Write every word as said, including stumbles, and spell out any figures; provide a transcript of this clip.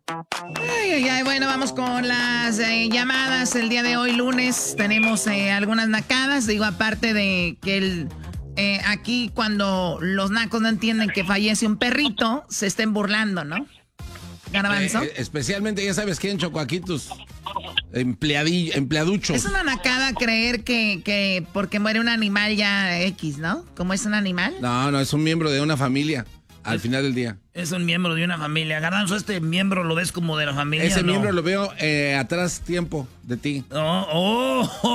Ay, ay, ay, bueno, vamos con las eh, llamadas. El día de hoy, lunes, tenemos eh, algunas nacadas. Digo, aparte de que el, eh, aquí cuando los nacos no entienden que fallece un perrito, se estén burlando, ¿no? Garbanzo. Eh, especialmente, ya sabes quién, Choco, aquí tus empleadillos, empleaduchos. Es una nacada creer que, que porque muere un animal ya X, ¿no? ¿Cómo es un animal? No, no, es un miembro de una familia. Al final del día. Es un miembro de una familia. Garbanzo, ¿este miembro lo ves como de la familia? Ese no? miembro lo veo eh, atrás tiempo de ti. Oh, oh.